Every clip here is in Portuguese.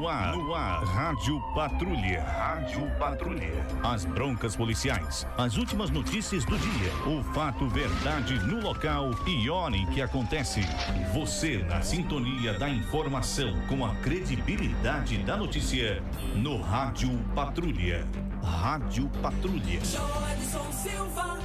ar, Rádio Patrulha. Rádio Patrulha. As broncas policiais, as últimas notícias do dia, o fato, verdade no local e hora em que acontece. Você na sintonia da informação com a credibilidade da notícia no Rádio Patrulha. Rádio Patrulha. Joedson Silva.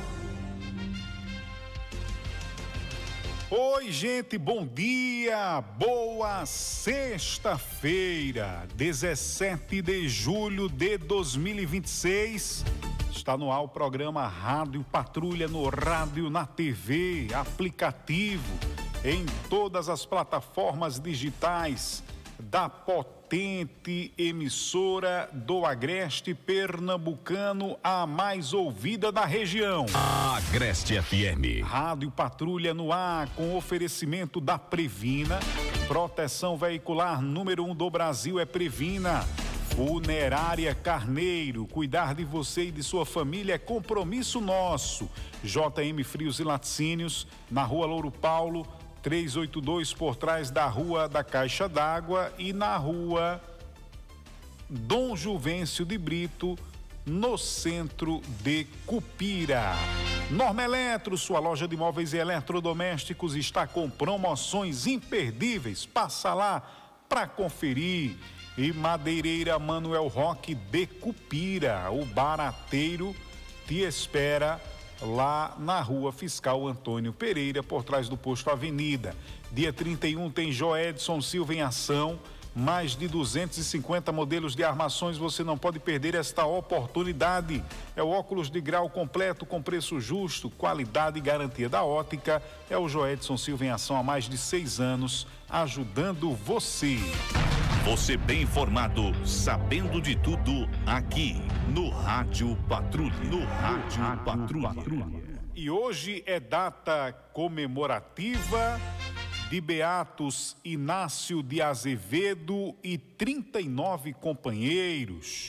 Oi, gente, bom dia, boa sexta-feira, 17 de julho de 2026. Está no ar o programa Rádio Patrulha, no rádio, na TV, aplicativo, em todas as plataformas digitais da potente emissora do Agreste Pernambucano, a mais ouvida da região. Agreste FM. Rádio Patrulha no ar, com oferecimento da Previna. Proteção veicular número 1 do Brasil é Previna. Funerária Carneiro, cuidar de você e de sua família é compromisso nosso. JM Frios e Laticínios, na Rua Louro Paulo, 382, por trás da Rua da Caixa d'Água, e na Rua Dom Juvencio de Brito, no centro de Cupira. Norma Eletro, sua loja de móveis e eletrodomésticos, está com promoções imperdíveis. Passa lá para conferir. E Madeireira Manuel Roque de Cupira, o barateiro te espera lá na Rua Fiscal Antônio Pereira, por trás do Posto Avenida. Dia 31 tem Joedson Silva em ação, mais de 250 modelos de armações, você não pode perder esta oportunidade. É o óculos de grau completo com preço justo, qualidade e garantia da ótica. É o Joedson Silva em ação há mais de 6 anos, ajudando você. Você bem informado, sabendo de tudo, aqui no Rádio Patrulha. No Rádio Patrulha. E hoje é data comemorativa de Beatos Inácio de Azevedo e 39 companheiros.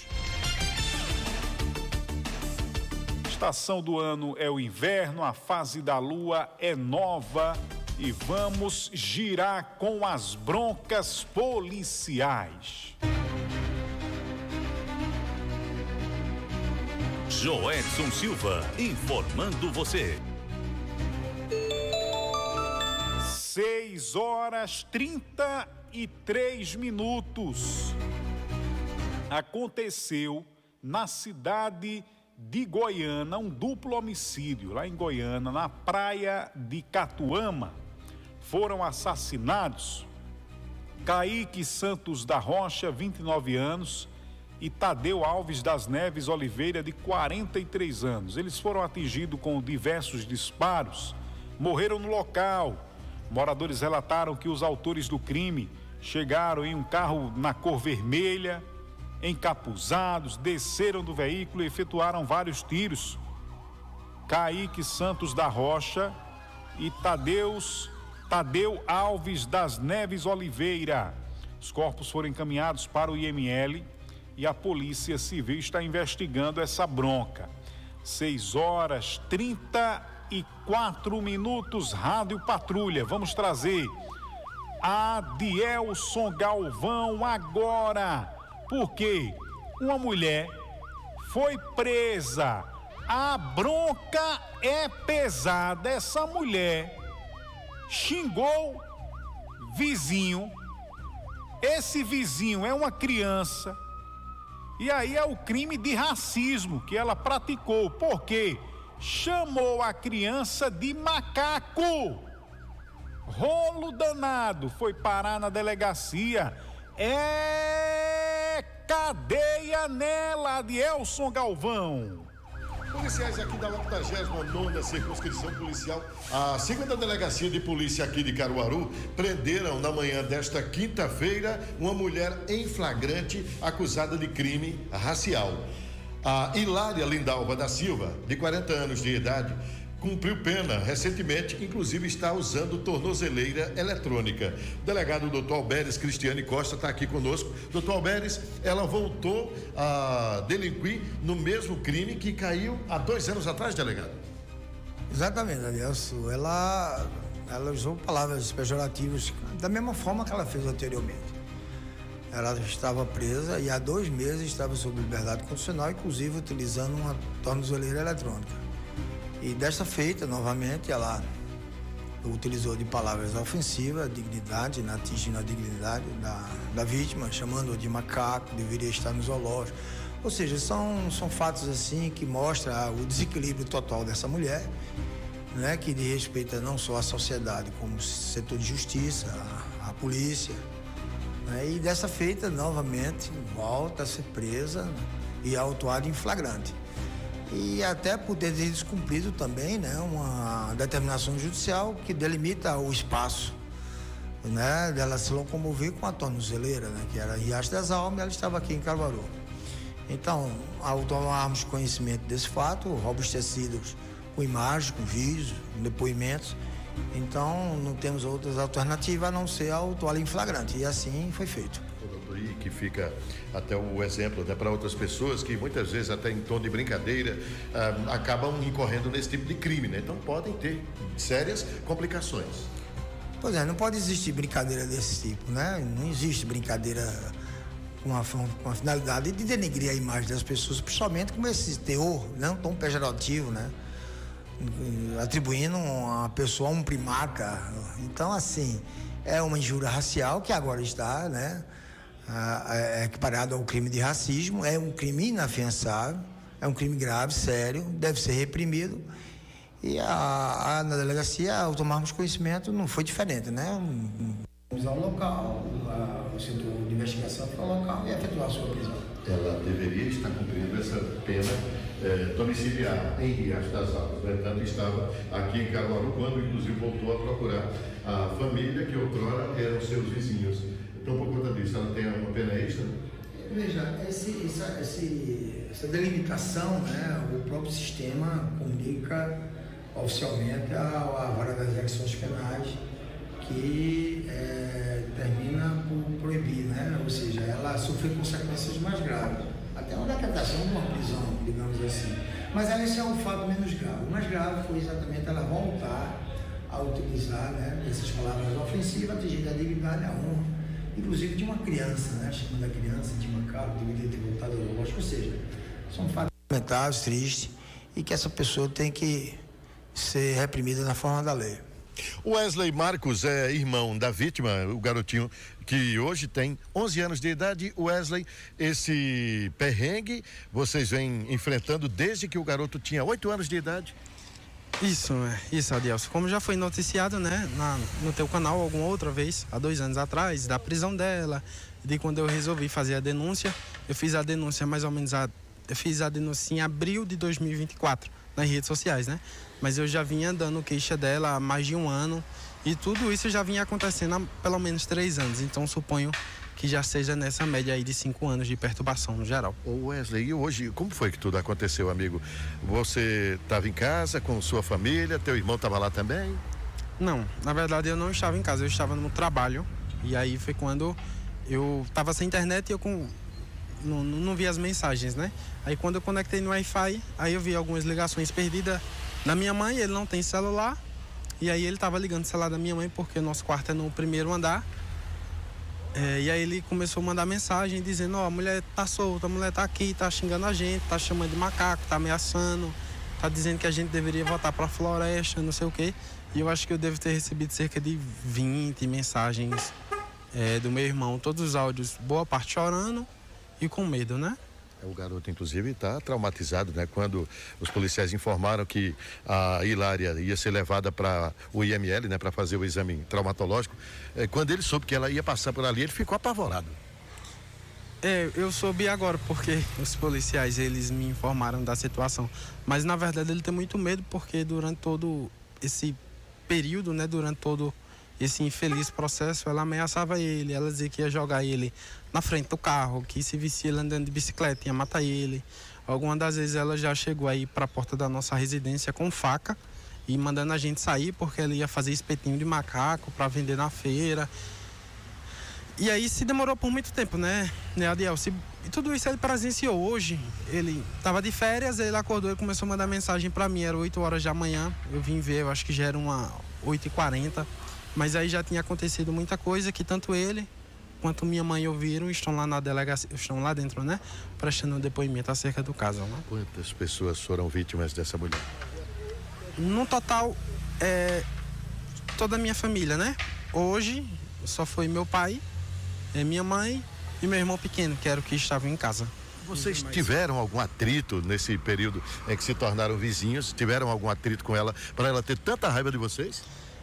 Estação do ano é o inverno, a fase da lua é nova. E vamos girar com as broncas policiais. Joedson Silva, informando você. 6h33. Aconteceu na cidade de Goiânia um duplo homicídio, lá em Goiânia, na praia de Catuama. Foram assassinados Kaique Santos da Rocha, 29 anos, e Tadeu Alves das Neves Oliveira, de 43 anos. Eles foram atingidos com diversos disparos, morreram no local. Moradores relataram que os autores do crime chegaram em um carro na cor vermelha, encapuzados, desceram do veículo e efetuaram vários tiros. Kaique Santos da Rocha e Tadeu Alves das Neves Oliveira. Os corpos foram encaminhados para o IML e a Polícia Civil está investigando essa bronca. 6h34, Rádio Patrulha. Vamos trazer Adielson Galvão agora, porque uma mulher foi presa. A bronca é pesada. Essa mulher xingou vizinho. Esse vizinho é uma criança. E aí é o crime de racismo que ela praticou, porque chamou a criança de macaco. Rolo danado, foi parar na delegacia. É cadeia nela, Adielson Galvão. Policiais aqui da 89ª Circunscrição Policial, a 2ª Delegacia de Polícia aqui de Caruaru, prenderam na manhã desta quinta-feira uma mulher em flagrante acusada de crime racial. A Hilária Lindalva da Silva, de 40 anos de idade, cumpriu pena recentemente, inclusive está usando tornozeleira eletrônica. O delegado Dr. Alberes Cristiane Costa está aqui conosco. Dr. Alberes, ela voltou a delinquir no mesmo crime que caiu há 2 anos atrás, delegado? Exatamente, Adelso. Ela usou palavras pejorativas da mesma forma que ela fez anteriormente. ela estava presa e há 2 meses estava sob liberdade condicional, inclusive utilizando uma tornozeleira eletrônica. E desta feita, novamente, ela utilizou de palavras ofensivas, dignidade, atingindo a dignidade da vítima, chamando-a de macaco, deveria estar no zoológico. Ou seja, são fatos assim que mostram o desequilíbrio total dessa mulher, né, que diz respeito não só à sociedade, como o setor de justiça, a polícia. Né, e dessa feita, novamente, volta a ser presa e autuada em flagrante. E até por ter descumprido também, né, uma determinação judicial que delimita o espaço, né, dela se locomover com a tornozeleira, né, que era em Riacho das Almas, ela estava aqui em Caruaru. Então, ao tomarmos conhecimento desse fato, robustecidos com imagens, com vídeos, com depoimentos, então não temos outras alternativas a não ser autuá-la em flagrante. E assim foi feito. E que fica até o exemplo, né, para outras pessoas que muitas vezes até em tom de brincadeira acabam incorrendo nesse tipo de crime, né? Então podem ter sérias complicações. Pois é, não pode existir brincadeira desse tipo, né? Não existe brincadeira com a finalidade de denegrir a imagem das pessoas, principalmente com esse teor não tão pejorativo, né? Atribuindo a pessoa a um primata. Então, assim, é uma injúria racial que agora está, né, equiparado ao crime de racismo, é um crime inafiançável, é um crime grave, sério, deve ser reprimido. E na delegacia, ao tomarmos conhecimento, não foi diferente, né? Vamos ao local, o setor de investigação foi ao local e efetuar a sua prisão. Ela deveria estar cumprindo essa pena domiciliar em Riacho das Almas. No entanto, estava aqui em Caruaru, quando inclusive voltou a procurar a família que outrora eram seus vizinhos. Então, por conta disso, ela tem uma pena extra? Veja, essa delimitação, né, o próprio sistema comunica oficialmente à Vara das Execuções Penais, que termina por proibir, né? Ou seja, ela sofreu consequências mais graves, até uma decretação de uma prisão, digamos assim. Mas esse é um fato menos grave. O mais grave foi exatamente ela voltar a utilizar, né, essas palavras ofensivas, atingindo a dignidade e a honra, inclusive de uma criança, né? Chamando a criança de macaco, deveria ter voltado ao zoológico. Ou seja, são fatos lamentáveis, tristes, e que essa pessoa tem que ser reprimida na forma da lei. O Wesley Marcos é irmão da vítima, o garotinho que hoje tem 11 anos de idade. Wesley, esse perrengue vocês vêm enfrentando desde que o garoto tinha 8 anos de idade? Isso, Adelson. Como já foi noticiado, né, no teu canal alguma outra vez, há 2 anos atrás, da prisão dela, de quando eu resolvi fazer a denúncia. Eu fiz a denúncia mais ou menos, eu fiz a denúncia em abril de 2024, nas redes sociais, né? Mas eu já vinha dando queixa dela há mais de 1 ano e tudo isso já vinha acontecendo há pelo menos 3 anos. Então suponho que já seja nessa média aí de 5 anos de perturbação no geral. Ô Wesley, e hoje, como foi que tudo aconteceu, amigo? Você estava em casa com sua família, teu irmão estava lá também? Não, na verdade eu não estava em casa, eu estava no trabalho. E aí foi quando eu estava sem internet e eu não vi as mensagens, né? Aí quando eu conectei no Wi-Fi, aí eu vi algumas ligações perdidas da minha mãe. Ele não tem celular, e aí ele tava ligando o celular da minha mãe, porque o nosso quarto é no 1º andar. E aí ele começou a mandar mensagem dizendo, a mulher tá solta, a mulher tá aqui, tá xingando a gente, tá chamando de macaco, tá ameaçando, tá dizendo que a gente deveria voltar pra floresta, não sei o quê. E eu acho que eu devo ter recebido cerca de 20 mensagens do meu irmão, todos os áudios, boa parte chorando e com medo, né? O garoto, inclusive, está traumatizado, né? Quando os policiais informaram que a Hilária ia ser levada para o IML, né? Para fazer o exame traumatológico. Quando ele soube que ela ia passar por ali, ele ficou apavorado. Eu soube agora, porque os policiais, eles me informaram da situação. Mas, na verdade, ele tem muito medo, porque durante todo esse período, né? Durante todo esse infeliz processo, ela ameaçava ele, ela dizia que ia jogar ele na frente do carro, que se visse ele andando de bicicleta ia matar ele. Algumas das vezes ela já chegou aí para a porta da nossa residência com faca e mandando a gente sair porque ela ia fazer espetinho de macaco para vender na feira. E aí se demorou por muito tempo, né, Adielso? E tudo isso ele presenciou hoje. Ele estava de férias, ele acordou e começou a mandar mensagem para mim, era 8 horas da manhã. Eu vim ver, eu acho que já era 8h40. Mas aí já tinha acontecido muita coisa que tanto ele quanto minha mãe ouviram, estão lá na delegacia, estão lá dentro, né? Prestando um depoimento acerca do caso, né? Quantas pessoas foram vítimas dessa mulher? No total, toda a minha família, né? Hoje, só foi meu pai, minha mãe e meu irmão pequeno, que era o que estava em casa. Vocês tiveram algum atrito nesse período em que se tornaram vizinhos? Tiveram algum atrito com ela para ela ter tanta raiva de vocês?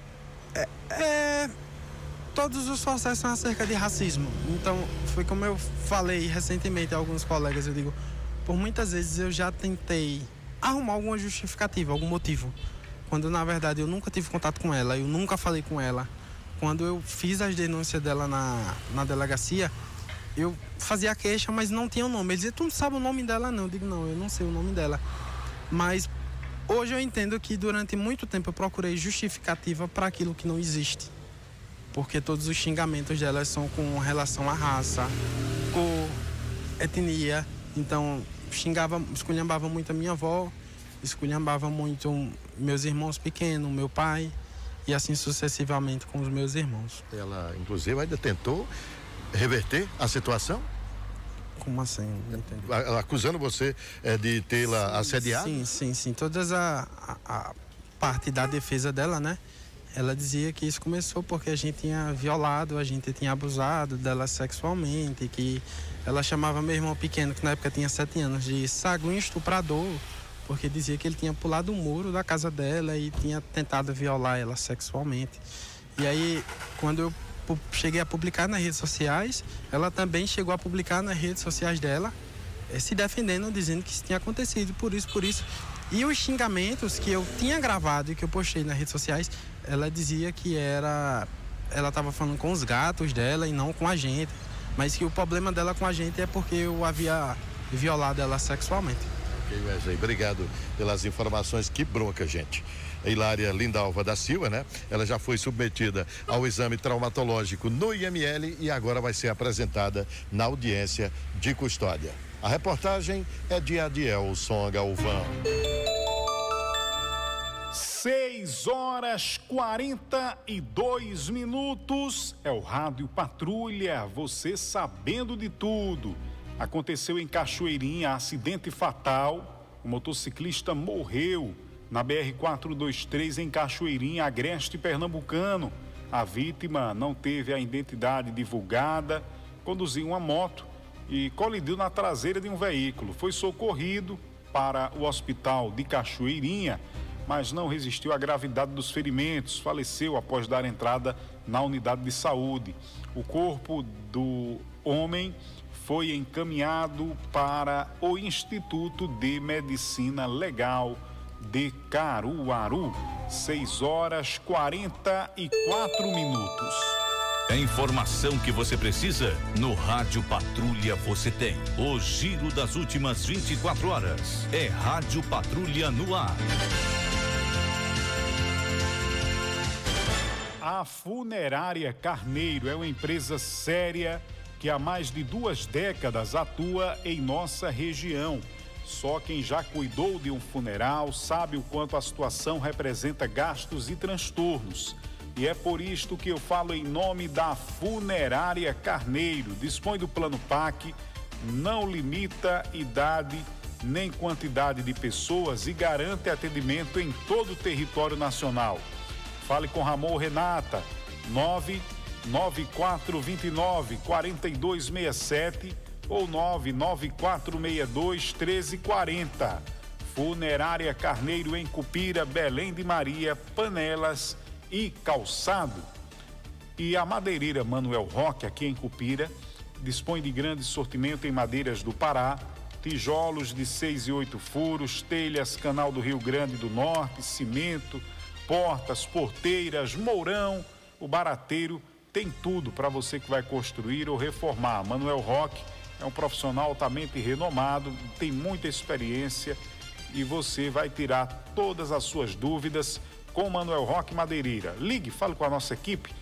Todos os processos são acerca de racismo. Então, foi como eu falei recentemente a alguns colegas, eu digo, por muitas vezes eu já tentei arrumar alguma justificativa, algum motivo, quando na verdade eu nunca tive contato com ela, eu nunca falei com ela. Quando eu fiz as denúncias dela na delegacia, eu fazia a queixa, mas não tinha o nome. Eles diziam, tu não sabe o nome dela não? Eu digo, não, eu não sei o nome dela. Mas hoje eu entendo que durante muito tempo eu procurei justificativa para aquilo que não existe. Porque todos os xingamentos delas são com relação à raça, cor, etnia. Então, esculhambava muito a minha avó, esculhambava muito meus irmãos pequenos, meu pai, e assim sucessivamente com os meus irmãos. Ela, inclusive, ainda tentou reverter a situação? Como assim? Não entendi. Acusando você de tê-la assediado? Sim. Toda a parte da defesa dela, né? Ela dizia que isso começou porque a gente tinha violado, a gente tinha abusado dela sexualmente, que ela chamava meu irmão pequeno, que na época tinha 7 anos, de saguinho estuprador, porque dizia que ele tinha pulado o muro da casa dela e tinha tentado violar ela sexualmente. E aí, quando eu cheguei a publicar nas redes sociais, ela também chegou a publicar nas redes sociais dela, se defendendo, dizendo que isso tinha acontecido, por isso. E os xingamentos que eu tinha gravado e que eu postei nas redes sociais, ela dizia que ela estava falando com os gatos dela e não com a gente, mas que o problema dela com a gente é porque eu havia violado ela sexualmente. Ok, Wesley, obrigado pelas informações, que bronca, gente. A Hilária Lindalva da Silva, né? Ela já foi submetida ao exame traumatológico no IML e agora vai ser apresentada na audiência de custódia. A reportagem é de Adielson Galvão. 6h42. É o Rádio Patrulha, você sabendo de tudo. Aconteceu em Cachoeirinha, acidente fatal. O motociclista morreu na BR-423 em Cachoeirinha, agreste pernambucano. A vítima não teve a identidade divulgada, conduziu uma moto e colidiu na traseira de um veículo. Foi socorrido para o hospital de Cachoeirinha, mas não resistiu à gravidade dos ferimentos. Faleceu após dar entrada na unidade de saúde. O corpo do homem foi encaminhado para o Instituto de Medicina Legal de Caruaru. 6h44. A informação que você precisa, no Rádio Patrulha você tem. O giro das últimas 24 horas. É Rádio Patrulha no ar. A Funerária Carneiro é uma empresa séria que há mais de 2 décadas atua em nossa região. Só quem já cuidou de um funeral sabe o quanto a situação representa gastos e transtornos. E é por isto que eu falo em nome da Funerária Carneiro. Dispõe do plano PAC, não limita idade nem quantidade de pessoas e garante atendimento em todo o território nacional. Fale com Ramon Renata, 99429-4267 ou 99462-1340. Funerária Carneiro em Cupira, Belém de Maria, Panelas e Calçado. E a madeireira Manuel Roque, aqui em Cupira, dispõe de grande sortimento em madeiras do Pará, tijolos de 6 e 8 furos, telhas Canal do Rio Grande do Norte, cimento, portas, porteiras, mourão. O barateiro tem tudo para você que vai construir ou reformar. Manuel Roque é um profissional altamente renomado, tem muita experiência e você vai tirar todas as suas dúvidas com Manuel Roque Madeireira. Ligue, fale com a nossa equipe,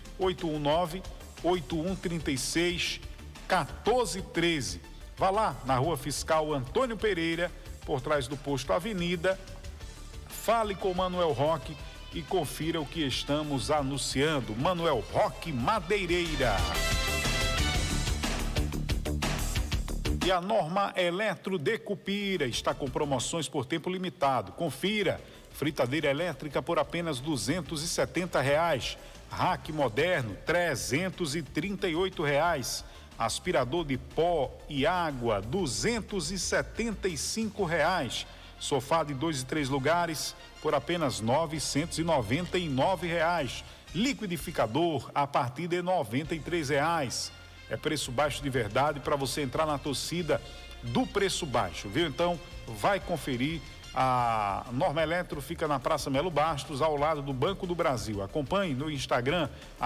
819-8136-1413. Vá lá na Rua Fiscal Antônio Pereira, por trás do posto Avenida. Fale com Manuel Roque e confira o que estamos anunciando. Manuel Roque Madeireira. E a Norma Eletro de Cupira está com promoções por tempo limitado. Confira. Fritadeira elétrica por apenas R$ 270. Rack moderno, R$ 338. Aspirador de pó e água, R$ 275. Sofá de 2 e 3 lugares por apenas R$ 999. Liquidificador a partir de R$ 93. É preço baixo de verdade para você entrar na torcida do preço baixo, viu? Então, vai conferir. A Norma Eletro fica na Praça Melo Bastos, ao lado do Banco do Brasil. Acompanhe no Instagram,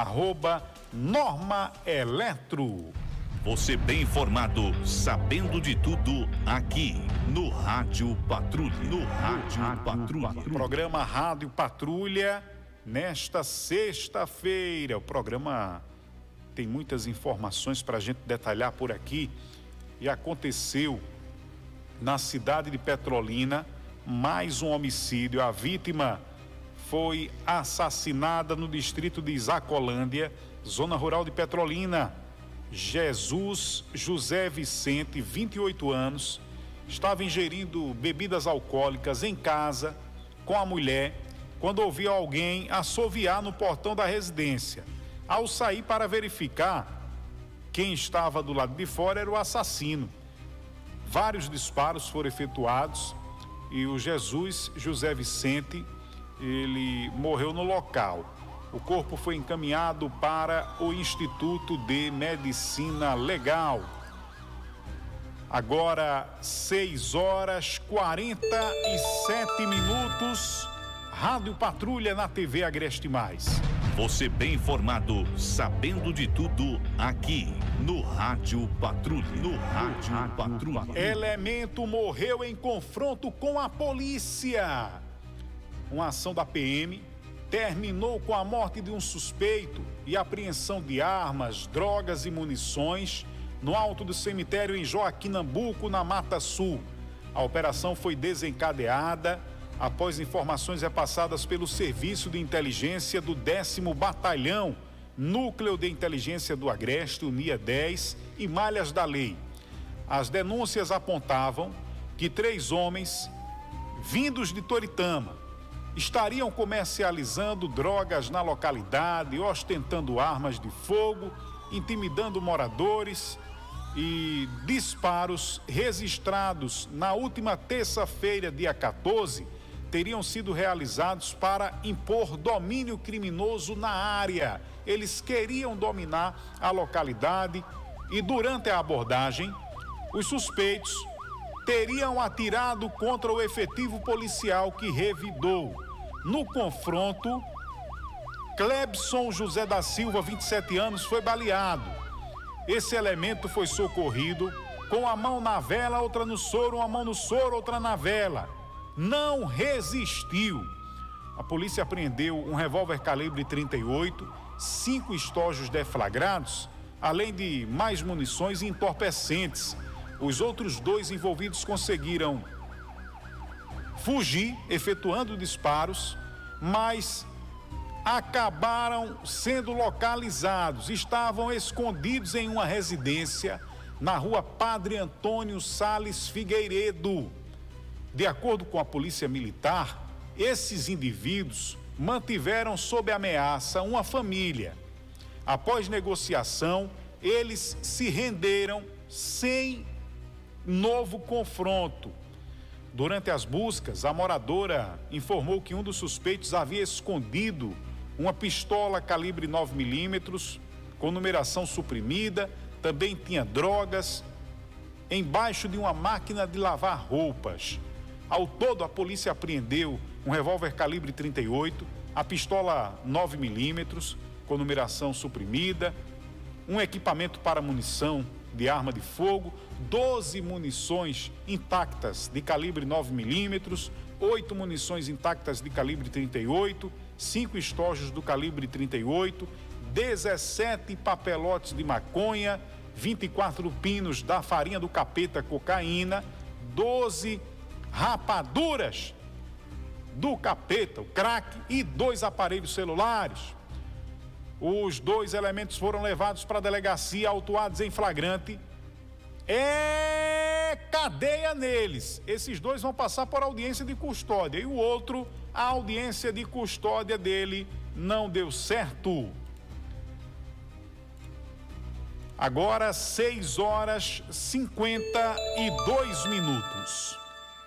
@NormaEletro. Você bem informado, sabendo de tudo, aqui no Rádio Patrulha. Programa Rádio Patrulha, nesta sexta-feira. O programa tem muitas informações para a gente detalhar por aqui. E aconteceu na cidade de Petrolina mais um homicídio. A vítima foi assassinada no distrito de Isacolândia, zona rural de Petrolina. Jesus José Vicente, 28 anos, estava ingerindo bebidas alcoólicas em casa com a mulher quando ouviu alguém assoviar no portão da residência. Ao sair para verificar, quem estava do lado de fora era o assassino. Vários disparos foram efetuados e o Jesus José Vicente, ele morreu no local. O corpo foi encaminhado para o Instituto de Medicina Legal. Agora, 6h47. Rádio Patrulha na TV Agreste Mais. Você bem informado, sabendo de tudo, aqui no Rádio Patrulha. Elemento morreu em confronto com a polícia. Uma ação da PM terminou com a morte de um suspeito e apreensão de armas, drogas e munições no alto do cemitério em Joaquim Nambuco, na Mata Sul. A operação foi desencadeada após informações repassadas pelo Serviço de Inteligência do 10º Batalhão, Núcleo de Inteligência do Agreste, UNIA 10 e Malhas da Lei. As denúncias apontavam que 3 homens, vindos de Toritama, estariam comercializando drogas na localidade, ostentando armas de fogo, intimidando moradores, e disparos registrados na última terça-feira, dia 14, teriam sido realizados para impor domínio criminoso na área. Eles queriam dominar a localidade e, durante a abordagem, os suspeitos teriam atirado contra o efetivo policial que revidou. No confronto, Clebson José da Silva, 27 anos, foi baleado. Esse elemento foi socorrido com a mão na vela, outra no soro, uma mão no soro, outra na vela. Não resistiu. A polícia apreendeu um revólver calibre 38, 5 estojos deflagrados, além de mais munições e entorpecentes. Os outros 2 envolvidos conseguiram fugir, efetuando disparos, mas acabaram sendo localizados. Estavam escondidos em uma residência na rua Padre Antônio Sales Figueiredo. De acordo com a Polícia Militar, esses indivíduos mantiveram sob ameaça uma família. Após negociação, eles se renderam sem novo confronto. Durante as buscas, a moradora informou que um dos suspeitos havia escondido uma pistola calibre 9mm, com numeração suprimida, também tinha drogas, embaixo de uma máquina de lavar roupas. Ao todo, a polícia apreendeu um revólver calibre 38, a pistola 9mm, com numeração suprimida, um equipamento para munição de arma de fogo, 12 munições intactas de calibre 9mm, 8 munições intactas de calibre 38, 5 estojos do calibre 38, 17 papelotes de maconha, 24 pinos da farinha do capeta cocaína, 12 rapaduras do capeta, o crack, e 2 aparelhos celulares. Os 2 elementos foram levados para a delegacia, autuados em flagrante é cadeia neles. Esses dois vão passar por audiência de custódia e o outro, a audiência de custódia dele não deu certo. Agora 6h52.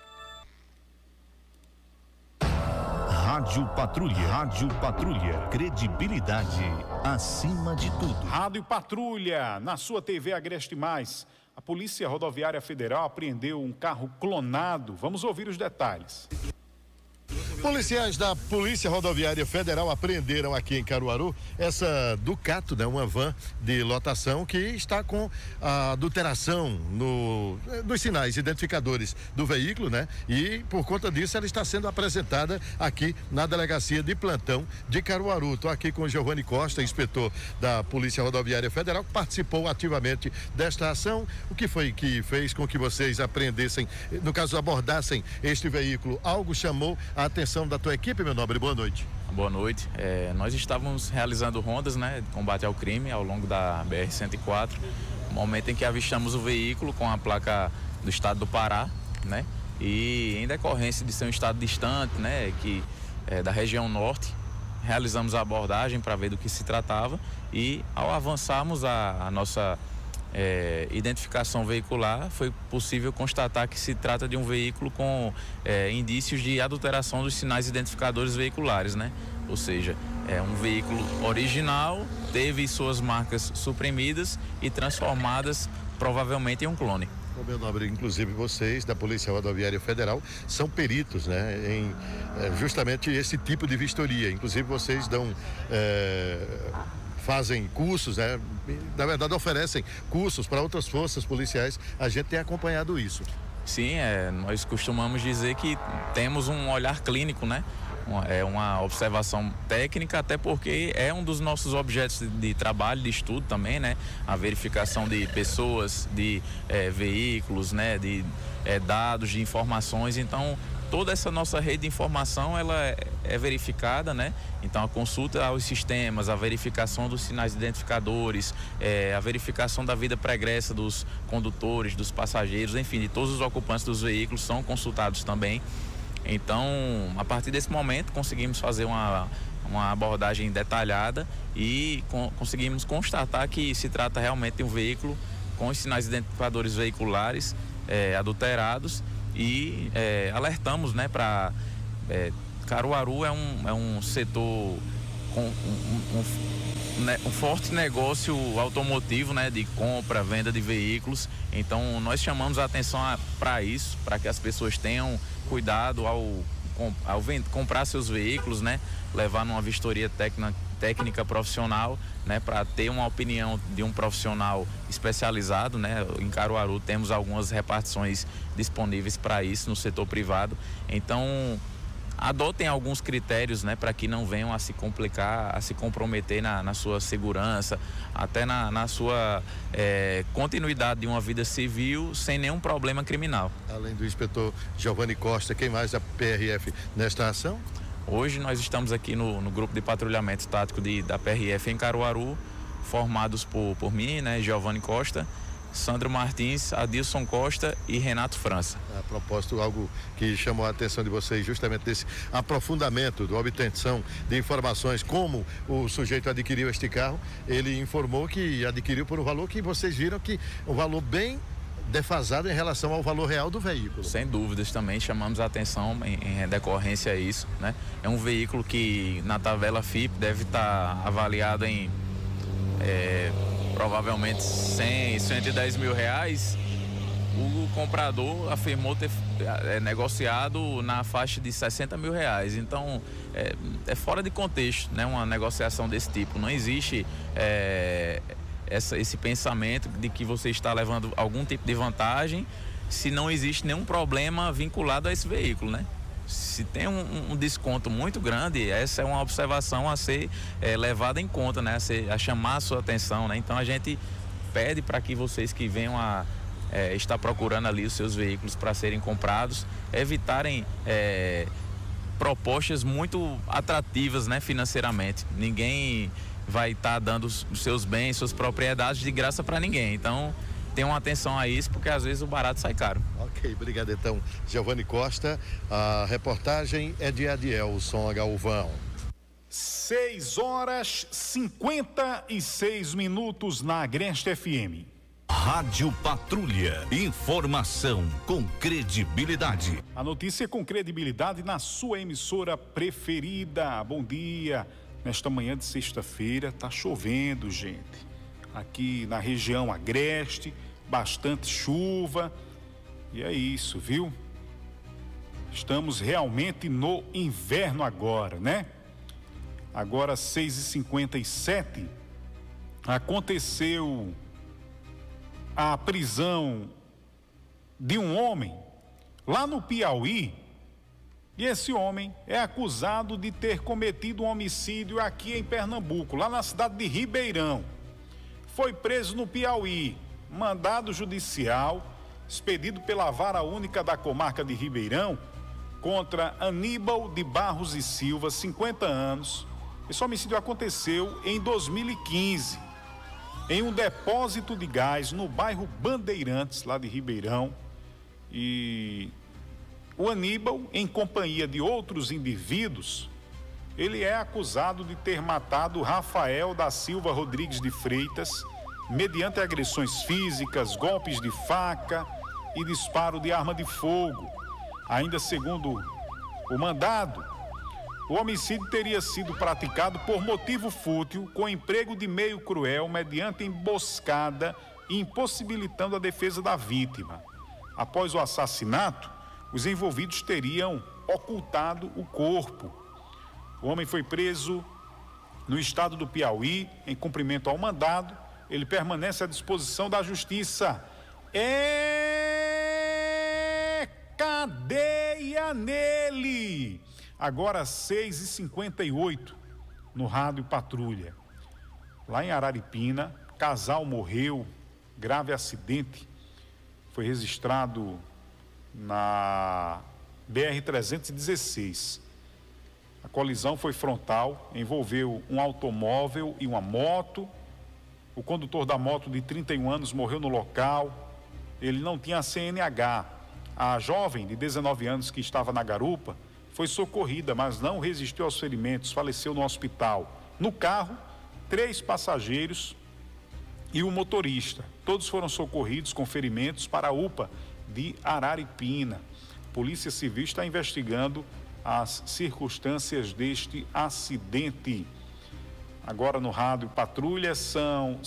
Rádio Patrulha. Credibilidade acima de tudo. Rádio Patrulha, na sua TV Agreste Mais. A Polícia Rodoviária Federal apreendeu um carro clonado. Vamos ouvir os detalhes. Policiais da Polícia Rodoviária Federal apreenderam aqui em Caruaru essa Ducato, né, uma van de lotação que está com a adulteração nos sinais identificadores do veículo, né? E por conta disso ela está sendo apresentada aqui na Delegacia de Plantão de Caruaru. Estou aqui com o Giovanni Costa, inspetor da Polícia Rodoviária Federal, que participou ativamente desta ação. O que foi que fez com que vocês apreendessem, no caso abordassem este veículo? Algo chamou a atenção da tua equipe, meu nobre? Boa noite. Boa noite. Nós estávamos realizando rondas, né, de combate ao crime ao longo da BR-104, no momento em que avistamos o veículo com a placa do estado do Pará, né, e em decorrência de ser um estado distante, né, da região norte, realizamos a abordagem para ver do que se tratava e ao avançarmos a nossa identificação veicular, foi possível constatar que se trata de um veículo com indícios de adulteração dos sinais identificadores veiculares, né? Ou seja, é um veículo original, teve suas marcas suprimidas e transformadas provavelmente em um clone. Meu nobre, inclusive vocês da Polícia Rodoviária Federal são peritos, né, em justamente esse tipo de vistoria. Inclusive vocês fazem cursos, né? Na verdade oferecem cursos para outras forças policiais. A gente tem acompanhado isso. Sim, nós costumamos dizer que temos um olhar clínico, né? Uma observação técnica, até porque é um dos nossos objetos de trabalho, de estudo também, né? A verificação de pessoas, de veículos, né? De dados, de informações. Então, toda essa nossa rede de informação, ela é verificada, né? Então, a consulta aos sistemas, a verificação dos sinais identificadores, a verificação da vida pregressa dos condutores, dos passageiros, enfim, de todos os ocupantes dos veículos são consultados também. Então, a partir desse momento, conseguimos fazer uma abordagem detalhada e conseguimos constatar que se trata realmente de um veículo com os sinais identificadores veiculares adulterados e alertamos, né, para Caruaru é um setor com um forte negócio automotivo, né, de compra, venda de veículos. Então nós chamamos a atenção para isso, para que as pessoas tenham cuidado ao comprar seus veículos, né, levar numa vistoria técnica profissional, né, para ter uma opinião de um profissional especializado, né. Em Caruaru temos algumas repartições disponíveis para isso no setor privado. Então adotem alguns critérios, né, para que não venham a se complicar, a se comprometer na sua segurança, até na sua continuidade de uma vida civil sem nenhum problema criminal. Além do inspetor Giovanni Costa, quem mais da PRF nesta ação? Hoje nós estamos aqui no grupo de patrulhamento tático da PRF em Caruaru, formados por mim, né, Giovanni Costa, Sandro Martins, Adilson Costa e Renato França. A propósito, algo que chamou a atenção de vocês, justamente desse aprofundamento, da obtenção de informações, como o sujeito adquiriu este carro. Ele informou que adquiriu por um valor que vocês viram que um valor bem defasado em relação ao valor real do veículo. Sem dúvidas, também chamamos a atenção em decorrência a isso, né? É um veículo que na tabela FIP deve estar avaliado em provavelmente 100, 110 mil reais. O comprador afirmou ter negociado na faixa de 60 mil reais. Então é fora de contexto, né, uma negociação desse tipo. Não existe esse pensamento de que você está levando algum tipo de vantagem se não existe nenhum problema vinculado a esse veículo, né? Se tem um desconto muito grande, essa é uma observação a ser levada em conta, né? A chamar a sua atenção, né? Então a gente pede para que vocês que venham a estar procurando ali os seus veículos para serem comprados, evitarem propostas muito atrativas, né, financeiramente. Ninguém vai estar dando os seus bens, suas propriedades de graça para ninguém. Então tenham atenção a isso, porque às vezes o barato sai caro. Ok, obrigado então, Giovanni Costa. A reportagem é de Adielson Galvão. 6h56 na Agreste FM. Rádio Patrulha. Informação com credibilidade. A notícia com credibilidade na sua emissora preferida. Bom dia. Nesta manhã de sexta-feira, tá chovendo, gente. Aqui na região Agreste, bastante chuva. E é isso, viu? Estamos realmente no inverno agora, né? Agora 6h57, aconteceu a prisão de um homem lá no Piauí, e esse homem é acusado de ter cometido um homicídio aqui em Pernambuco, lá na cidade de Ribeirão. Foi preso no Piauí, mandado judicial expedido pela Vara Única da Comarca de Ribeirão contra Aníbal de Barros e Silva, 50 anos. Esse homicídio aconteceu em 2015, em um depósito de gás no bairro Bandeirantes, lá de Ribeirão. E o Aníbal, em companhia de outros indivíduos, ele é acusado de ter matado Rafael da Silva Rodrigues de Freitas, mediante agressões físicas, golpes de faca e disparo de arma de fogo. Ainda segundo o mandado, o homicídio teria sido praticado por motivo fútil, com emprego de meio cruel, mediante emboscada e impossibilitando a defesa da vítima. Após o assassinato, os envolvidos teriam ocultado o corpo. O homem foi preso no estado do Piauí, em cumprimento ao mandado. Ele permanece à disposição da justiça. É cadeia nele! Agora 6h58 no Rádio Patrulha. Lá em Araripina, casal morreu, grave acidente. Foi registrado na BR-316. A colisão foi frontal, envolveu um automóvel e uma moto. O condutor da moto, de 31 anos, morreu no local. Ele não tinha CNH. A jovem, de 19 anos, que estava na garupa, foi socorrida, mas não resistiu aos ferimentos, faleceu no hospital. No carro, 3 passageiros e o motorista. Todos foram socorridos com ferimentos para a UPA de Araripina. A Polícia Civil está investigando as circunstâncias deste acidente. Agora no Rádio Patrulha são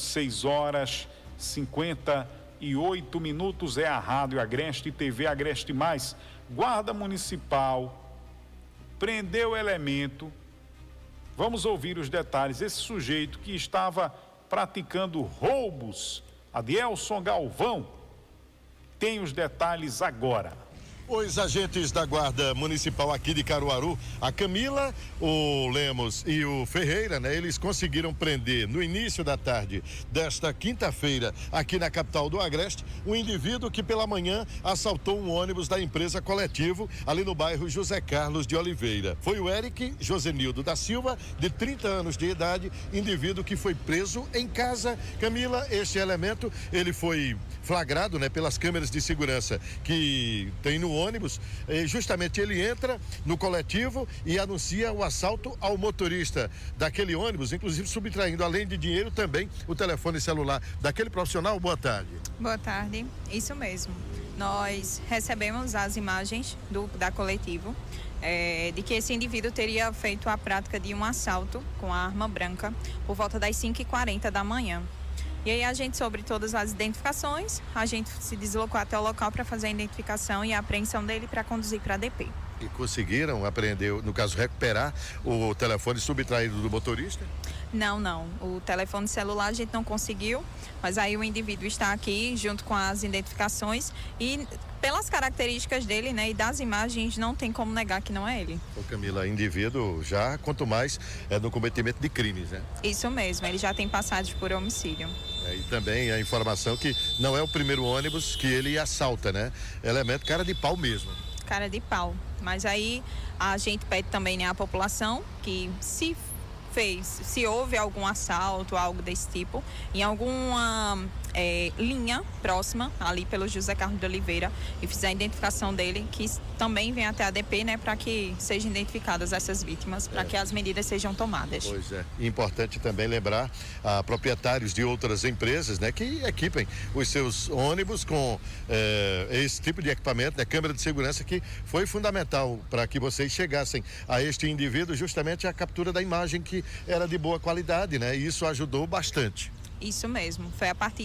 6h58. É a Rádio Agreste, TV Agreste Mais. Guarda Municipal prendeu o elemento. Vamos ouvir os detalhes. Esse sujeito que estava praticando roubos, Adielson Galvão, tem os detalhes agora. Os agentes da Guarda Municipal aqui de Caruaru, a Camila, o Lemos e o Ferreira, né? Eles conseguiram prender no início da tarde desta quinta-feira, aqui na capital do Agreste, um indivíduo que pela manhã assaltou um ônibus da empresa Coletivo, ali no bairro José Carlos de Oliveira. Foi o Eric Josenildo da Silva, de 30 anos de idade, indivíduo que foi preso em casa. Camila, este elemento, ele foi flagrado, né, pelas câmeras de segurança que tem no ônibus. Justamente ele entra no Coletivo e anuncia o assalto ao motorista daquele ônibus, inclusive subtraindo, além de dinheiro, também o telefone celular daquele profissional. Boa tarde. Boa tarde, isso mesmo. Nós recebemos as imagens da Coletivo, de que esse indivíduo teria feito a prática de um assalto com a arma branca por volta das 5h40 da manhã. E aí a gente, sobre todas as identificações, a gente se deslocou até o local para fazer a identificação e a apreensão dele para conduzir para a DP. E conseguiram apreender, no caso, recuperar o telefone subtraído do motorista? Não. O telefone celular a gente não conseguiu, mas aí o indivíduo está aqui junto com as identificações e pelas características dele, né, e das imagens, não tem como negar que não é ele. Ô Camila, indivíduo já, quanto mais, no cometimento de crimes, né? Isso mesmo, ele já tem passagem por homicídio. E também a informação que não é o primeiro ônibus que ele assalta, né? Elemento cara de pau mesmo. Cara de pau. Mas aí a gente pede também, né, à população que, se se houve algum assalto, algo desse tipo, em alguma linha próxima, ali pelo José Carlos de Oliveira, e fizer a identificação dele, que também vem até a ADP, né, para que sejam identificadas essas vítimas, para que as medidas sejam tomadas. Pois é. Importante também lembrar a proprietários de outras empresas, né, que equipem os seus ônibus com esse tipo de equipamento, né, câmera de segurança, que foi fundamental para que vocês chegassem a este indivíduo, justamente a captura da imagem que era de boa qualidade, né, e isso ajudou bastante. Isso mesmo, foi a partir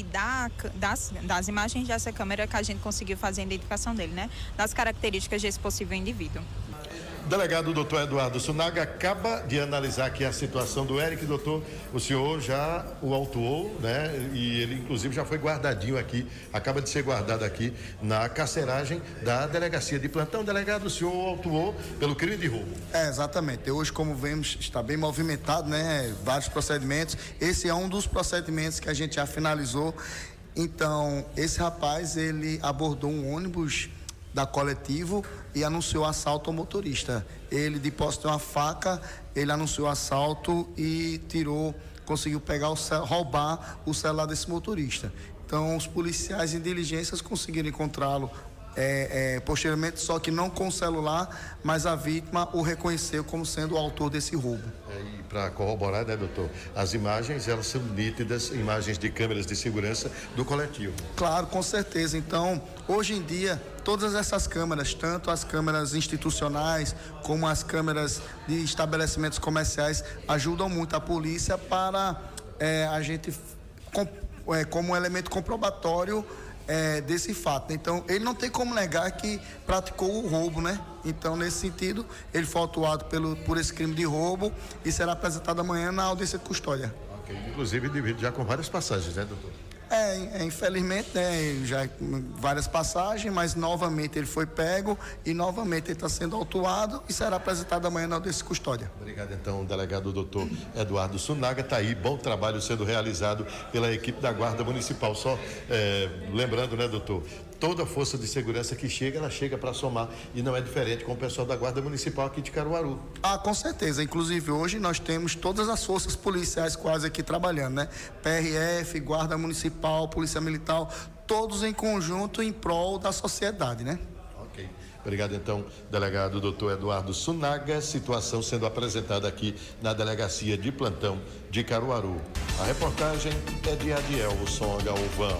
das imagens dessa câmera que a gente conseguiu fazer a identificação dele, né? Das características desse possível indivíduo. Delegado doutor Eduardo Sunaga acaba de analisar aqui a situação do Eric. Doutor, o senhor já o autuou, né? E ele inclusive já foi guardadinho aqui, acaba de ser guardado aqui na carceragem da delegacia de plantão. Delegado, o senhor o autuou pelo crime de roubo. Exatamente. Hoje, como vemos, está bem movimentado, né? Vários procedimentos. Esse é um dos procedimentos que a gente já finalizou. Então, esse rapaz, ele abordou um ônibus da Coletivo e anunciou assalto ao motorista. Ele, de posse de uma faca, ele anunciou assalto e conseguiu roubar o celular desse motorista. Então, os policiais em diligências conseguiram encontrá-lo posteriormente, só que não com o celular, mas a vítima o reconheceu como sendo o autor desse roubo. E para corroborar, né, doutor, as imagens, elas são nítidas, imagens de câmeras de segurança do Coletivo. Claro, com certeza. Então, hoje em dia, todas essas câmeras, tanto as câmeras institucionais como as câmeras de estabelecimentos comerciais, ajudam muito a polícia para a gente, como elemento comprobatório desse fato. Então, ele não tem como negar que praticou o roubo, né? Então, nesse sentido, ele foi autuado por esse crime de roubo e será apresentado amanhã na audiência de custódia. Ok. Inclusive, dividido já com várias passagens, né, doutor? Infelizmente, né, já várias passagens, mas novamente ele foi pego e novamente ele está sendo autuado e será apresentado amanhã na audiência de custódia. Obrigado, então, delegado doutor Eduardo Sunaga. Está aí, bom trabalho sendo realizado pela equipe da Guarda Municipal. Só lembrando, né, doutor, toda a força de segurança que chega, ela chega para somar, e não é diferente com o pessoal da Guarda Municipal aqui de Caruaru. Com certeza. Inclusive, hoje nós temos todas as forças policiais quase aqui trabalhando, né? PRF, Guarda Municipal, Polícia Militar, todos em conjunto em prol da sociedade, né? Ok. Obrigado, então, delegado doutor Eduardo Sunaga. Situação sendo apresentada aqui na delegacia de plantão de Caruaru. A reportagem é de Adielson Galvão.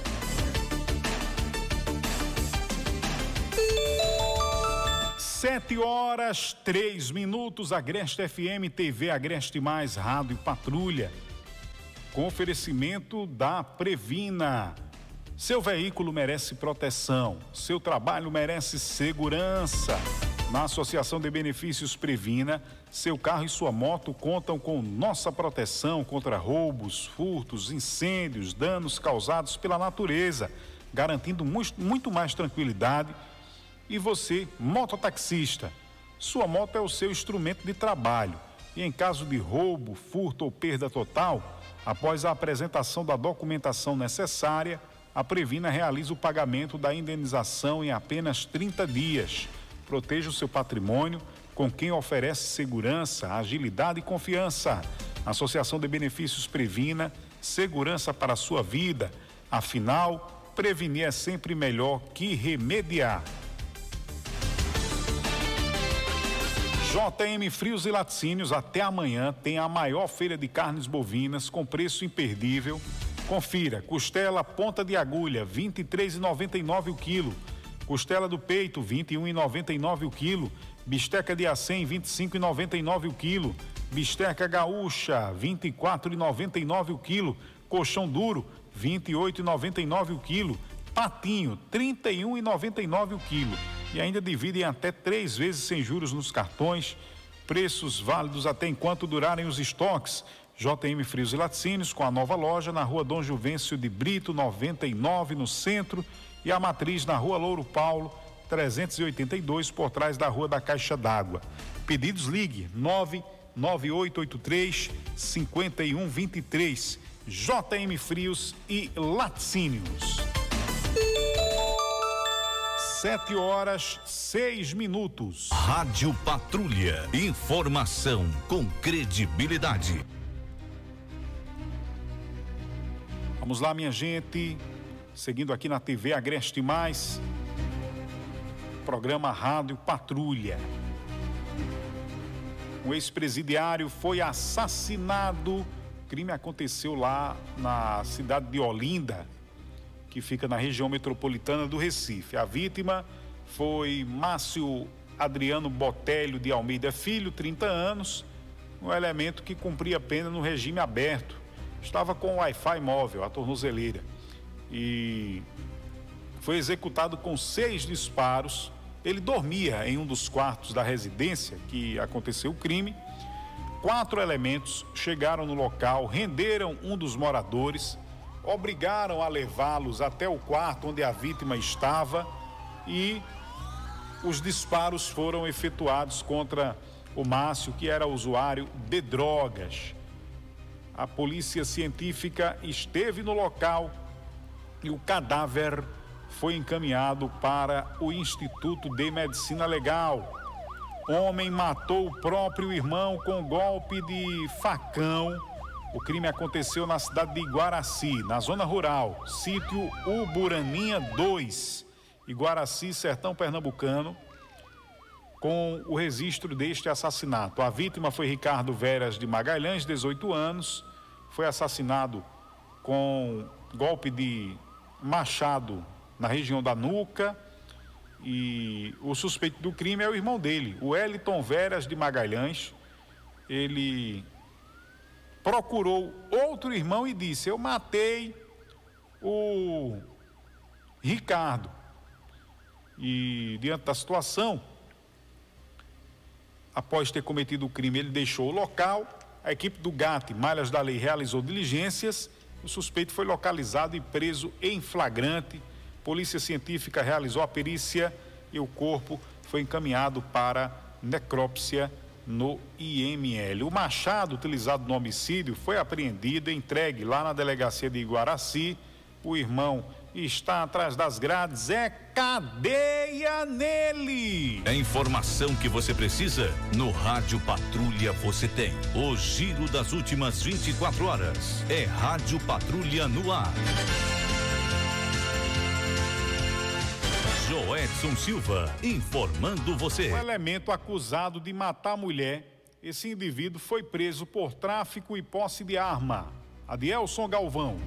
7h03, Agreste FM, TV Agreste Mais, Rádio Patrulha. Com oferecimento da Previna. Seu veículo merece proteção, seu trabalho merece segurança. Na Associação de Benefícios Previna, seu carro e sua moto contam com nossa proteção contra roubos, furtos, incêndios, danos causados pela natureza, garantindo muito mais tranquilidade. E você, mototaxista, sua moto é o seu instrumento de trabalho. E em caso de roubo, furto ou perda total, após a apresentação da documentação necessária, a Previna realiza o pagamento da indenização em apenas 30 dias. Proteja o seu patrimônio com quem oferece segurança, agilidade e confiança. Associação de Benefícios Previna, segurança para a sua vida. Afinal, prevenir é sempre melhor que remediar. JM Frios e Laticínios, até amanhã tem a maior feira de carnes bovinas com preço imperdível. Confira: costela ponta de agulha, R$ 23,99 o quilo. Costela do peito, R$ 21,99 o quilo. Bisteca de acém, R$ 25,99 o quilo. Bisteca gaúcha, R$ 24,99 o quilo. Colchão duro, R$ 28,99 o quilo. Patinho, R$ 31,99 o quilo. E ainda divide em até 3 vezes sem juros nos cartões. Preços válidos até enquanto durarem os estoques. JM Frios e Laticínios, com a nova loja na Rua Dom Juvencio de Brito, 99, no centro, e a matriz na Rua Louro Paulo, 382, por trás da Rua da Caixa d'Água. Pedidos, ligue 99883-5123. JM Frios e Laticínios. 7h06. Rádio Patrulha. Informação com credibilidade. Vamos lá, minha gente. Seguindo aqui na TV Agreste Mais. Programa Rádio Patrulha. Um ex-presidiário foi assassinado. O crime aconteceu lá na cidade de Olinda, que fica na região metropolitana do Recife. A vítima foi Márcio Adriano Botelho de Almeida Filho, 30 anos, um elemento que cumpria pena no regime aberto. Estava com Wi-Fi móvel, a tornozeleira, e foi executado com 6 disparos. Ele dormia em um dos quartos da residência que aconteceu o crime. 4 elementos chegaram no local, renderam um dos moradores, obrigaram a levá-los até o quarto onde a vítima estava e os disparos foram efetuados contra o Márcio, que era usuário de drogas. A polícia científica esteve no local e o cadáver foi encaminhado para o Instituto de Medicina Legal. Homem matou o próprio irmão com golpe de facão. O crime aconteceu na cidade de Iguaraci, na zona rural, sítio Uburaninha 2, Iguaraci, sertão pernambucano, com o registro deste assassinato. A vítima foi Ricardo Veras de Magalhães, 18 anos, foi assassinado com golpe de machado na região da nuca, e o suspeito do crime é o irmão dele, o Eliton Veras de Magalhães. Ele procurou outro irmão e disse: eu matei o Ricardo. E diante da situação, após ter cometido o crime, ele deixou o local. A equipe do GAT, Malhas da Lei, realizou diligências. O suspeito foi localizado e preso em flagrante. Polícia Científica realizou a perícia e o corpo foi encaminhado para necrópsia no IML. O machado utilizado no homicídio foi apreendido e entregue lá na delegacia de Iguaraci. O irmão está atrás das grades, é cadeia nele. É informação que você precisa? No Rádio Patrulha você tem o giro das últimas 24 horas. É Rádio Patrulha no ar. Joedson Silva, informando você. Um elemento acusado de matar a mulher. Esse indivíduo foi preso por tráfico e posse de arma. Adielson Galvão.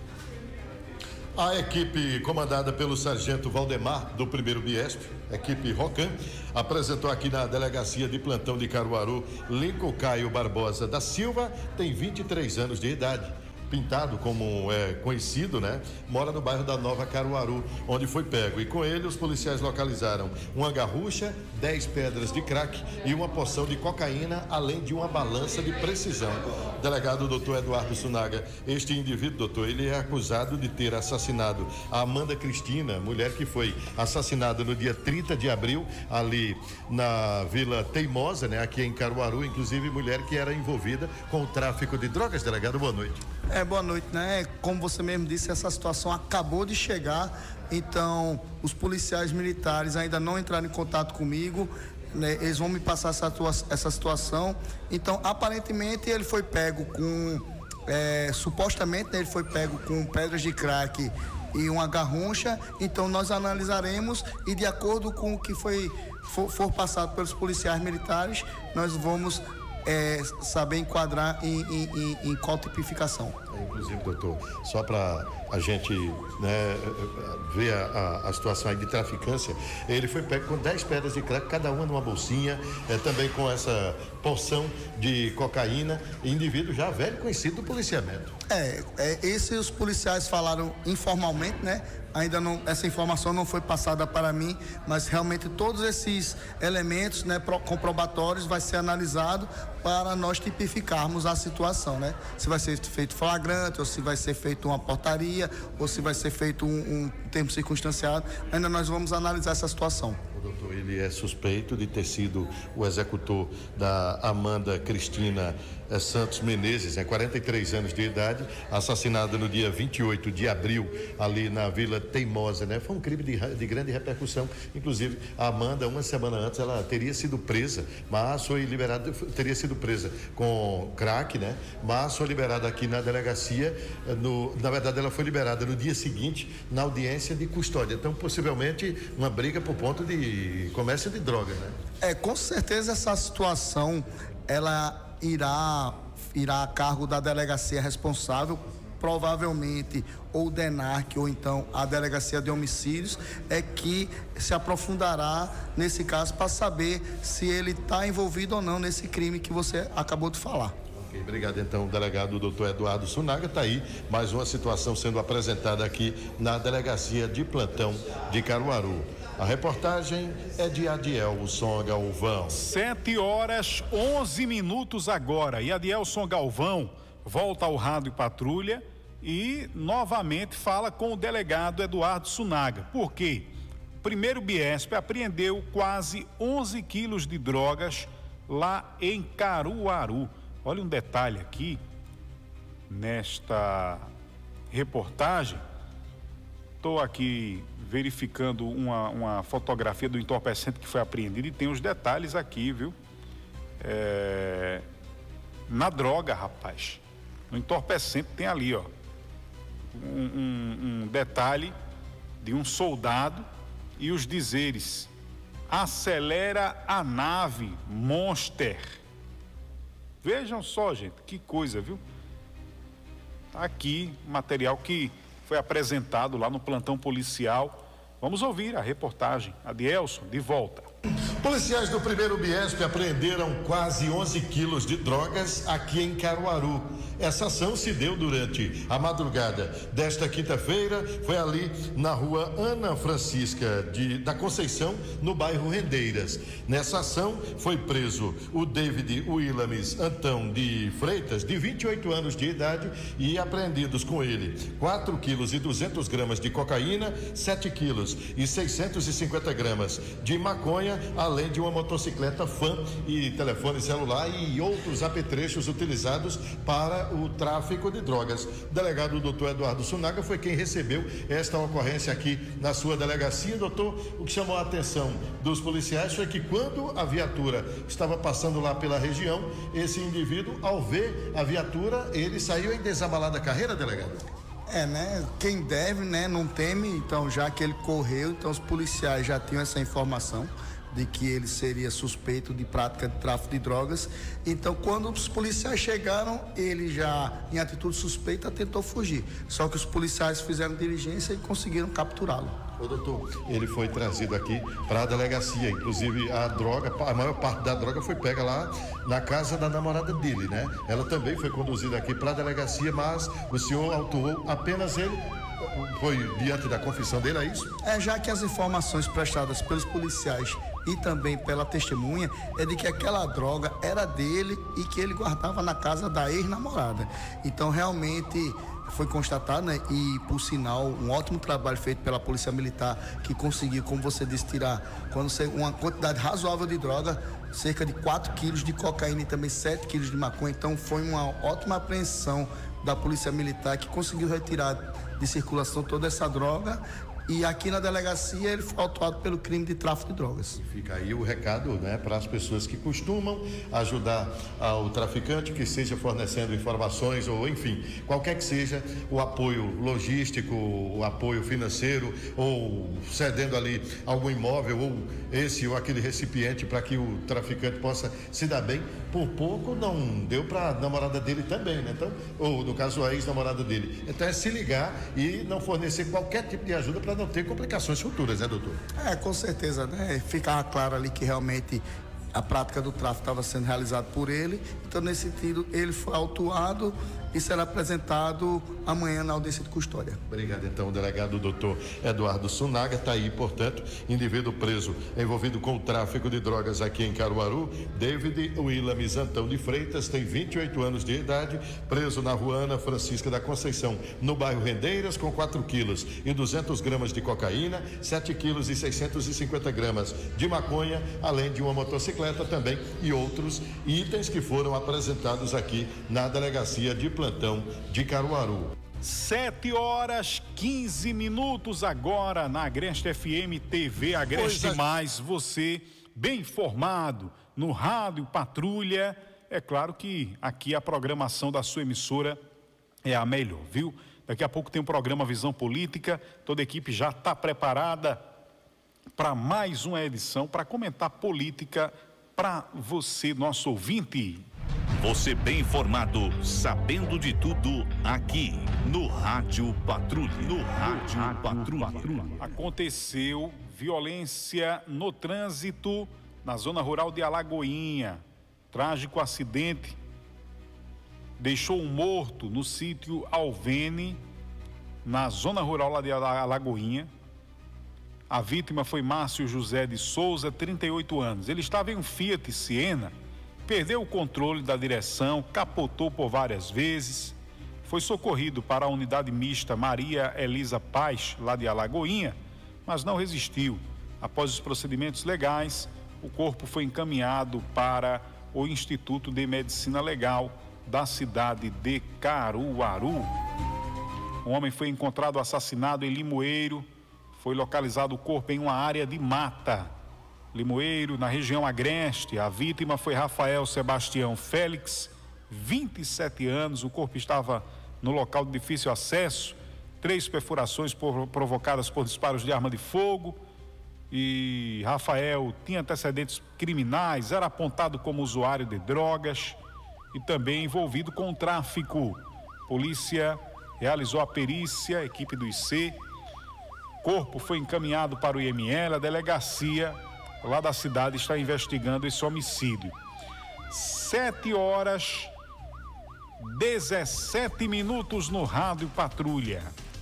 A equipe comandada pelo sargento Valdemar, do 1º Biesp, equipe Rocan, apresentou aqui na delegacia de plantão de Caruaru Lincoln Caio Barbosa da Silva, tem 23 anos de idade. Pintado, como é conhecido, né? Mora no bairro da Nova Caruaru, onde foi pego. E com ele, os policiais localizaram uma garrucha, 10 pedras de crack e uma porção de cocaína, além de uma balança de precisão. Delegado doutor Eduardo Sunaga, este indivíduo, doutor, ele é acusado de ter assassinado a Amanda Cristina, mulher que foi assassinada no dia 30 de abril, ali na Vila Teimosa, né? Aqui em Caruaru, inclusive mulher que era envolvida com o tráfico de drogas. Delegado, boa noite. Boa noite, né? Como você mesmo disse, essa situação acabou de chegar, então os policiais militares ainda não entraram em contato comigo, né? Eles vão me passar essa situação. Então, aparentemente, ele foi pego com, supostamente, né, ele foi pego com pedras de crack e uma garrucha. Então, nós analisaremos e, de acordo com o que for passado pelos policiais militares, nós vamos saber enquadrar em qual tipificação. Inclusive, doutor, só para a gente, né, ver a situação aí de traficância, ele foi pego com 10 pedras de crack, cada uma numa bolsinha, também com essa porção de cocaína, indivíduo já velho conhecido do policiamento. Esses os policiais falaram informalmente, né? Ainda não, essa informação não foi passada para mim, mas realmente todos esses elementos, né, comprobatórios vai ser analisado para nós tipificarmos a situação, né? Se vai ser feito flagrante, ou se vai ser feito uma portaria, ou se vai ser feito um termo circunstanciado, ainda nós vamos analisar essa situação. Doutor, ele é suspeito de ter sido o executor da Amanda Cristina Santos Menezes, 43 anos de idade, assassinada no dia 28 de abril, ali na Vila Teimosa, né? Foi um crime de grande repercussão. Inclusive, a Amanda, uma semana antes, ela teria sido presa, mas foi liberada, teria sido presa com crack, né? Mas foi liberada aqui na delegacia, na verdade, ela foi liberada no dia seguinte, na audiência de custódia. Então, possivelmente, uma briga por ponto de comércio de droga, né? Com certeza essa situação, ela irá a cargo da delegacia responsável, provavelmente ou o DENARC ou então a delegacia de homicídios, que se aprofundará nesse caso para saber se ele está envolvido ou não nesse crime que você acabou de falar. Ok, obrigado então, delegado doutor Eduardo Sunaga. Está aí mais uma situação sendo apresentada aqui na delegacia de plantão de Caruaru. A reportagem é de Adielson Galvão. 7h11 agora. E Adielson Galvão volta ao Rádio Patrulha e novamente fala com o delegado Eduardo Sunaga. Por quê? O primeiro Biesp apreendeu quase 11 quilos de drogas lá em Caruaru. Olha um detalhe aqui nesta reportagem. Estou aqui verificando uma fotografia do entorpecente que foi apreendido e tem os detalhes aqui, viu? Na droga, rapaz. No entorpecente tem ali, ó, um detalhe de um soldado e os dizeres: acelera a nave, Monster. Vejam só, gente, que coisa, viu? Tá aqui material que foi apresentado lá no plantão policial. Vamos ouvir a reportagem. Adielson, de volta. Policiais do primeiro Biesp apreenderam quase 11 quilos de drogas aqui em Caruaru. Essa ação se deu durante a madrugada desta quinta-feira, foi ali na rua Ana Francisca da Conceição, no bairro Rendeiras. Nessa ação foi preso o David Willames Antão de Freitas, de 28 anos de idade, e apreendidos com ele 4 quilos e 200 gramas de cocaína, 7 quilos e 650 gramas de maconha, além de uma motocicleta Fan e telefone celular e outros apetrechos utilizados para o tráfico de drogas. O delegado doutor Eduardo Sunaga foi quem recebeu esta ocorrência aqui na sua delegacia. Doutor, o que chamou a atenção dos policiais foi que quando a viatura estava passando lá pela região, esse indivíduo, ao ver a viatura, ele saiu em desabalada carreira, delegado? Quem deve, não teme. Então, já que ele correu, então os policiais já tinham essa informação de que ele seria suspeito de prática de tráfico de drogas. Então, quando os policiais chegaram, ele já, em atitude suspeita, tentou fugir. Só que os policiais fizeram diligência e conseguiram capturá-lo. Ô, doutor, ele foi trazido aqui para a delegacia. Inclusive, a maior parte da droga foi pega lá na casa da namorada dele, né? Ela também foi conduzida aqui para a delegacia, mas o senhor autuou apenas ele. Foi diante da confissão dele, é isso? Já que as informações prestadas pelos policiais e também pela testemunha é de que aquela droga era dele e que ele guardava na casa da ex-namorada. Então, realmente foi constatado, e por sinal, um ótimo trabalho feito pela Polícia Militar, que conseguiu, como você disse, tirar uma quantidade razoável de droga, cerca de 4 quilos de cocaína e também 7 quilos de maconha. Então, foi uma ótima apreensão da Polícia Militar, que conseguiu retirar de circulação toda essa droga, e aqui na delegacia ele foi autuado pelo crime de tráfico de drogas. Fica aí o recado, para as pessoas que costumam ajudar ao traficante, que seja fornecendo informações ou, enfim, qualquer que seja o apoio logístico, o apoio financeiro, ou cedendo ali algum imóvel ou esse ou aquele recipiente para que o traficante possa se dar bem. Por pouco não deu para a namorada dele também, né? Então, ou no caso a ex-namorada dele. Então é se ligar e não fornecer qualquer tipo de ajuda para não ter complicações futuras, né, doutor? Com certeza, Ficava claro ali que realmente a prática do tráfico estava sendo realizada por ele. Então, nesse sentido, ele foi autuado e será apresentado amanhã na audiência de custódia. Obrigado, então, delegado doutor Eduardo Sunaga. Está aí, portanto, indivíduo preso envolvido com o tráfico de drogas aqui em Caruaru. David Williams Antão de Freitas, tem 28 anos de idade, preso na rua Ana Francisca da Conceição, no bairro Rendeiras, com 4 quilos e 200 gramas de cocaína, 7 quilos e 650 gramas de maconha, além de uma motocicleta também e outros itens que foram apresentados aqui na delegacia de plantão de Caruaru. 7h15 agora na Agreste FM TV Agreste Mais, você bem informado no Rádio Patrulha. É claro que aqui a programação da sua emissora é a melhor, viu? Daqui a pouco tem o programa Visão Política, toda a equipe já está preparada para mais uma edição, para comentar política para você, nosso ouvinte. Você bem informado, sabendo de tudo, aqui no Rádio Patrulha. No Rádio Patrulha. Aconteceu violência no trânsito na zona rural de Alagoinha. Trágico acidente deixou um morto no sítio Alvene, na zona rural lá de Alagoinha. A vítima foi Márcio José de Souza, 38 anos. Ele estava em um Fiat Siena, perdeu o controle da direção, capotou por várias vezes, foi socorrido para a unidade mista Maria Elisa Paz, lá de Alagoinha, mas não resistiu. Após os procedimentos legais, o corpo foi encaminhado para o Instituto de Medicina Legal da cidade de Caruaru. Um homem foi encontrado assassinado em Limoeiro. Foi localizado o corpo em uma área de mata. Limoeiro, na região agreste. A vítima foi Rafael Sebastião Félix, 27 anos. O corpo estava no local de difícil acesso. 3 perfurações provocadas por disparos de arma de fogo. E Rafael tinha antecedentes criminais, era apontado como usuário de drogas e também envolvido com o tráfico. Polícia realizou a perícia, a equipe do IC. Corpo foi encaminhado para o IML, a delegacia lá da cidade está investigando esse homicídio. 7h17 no Rádio Patrulha.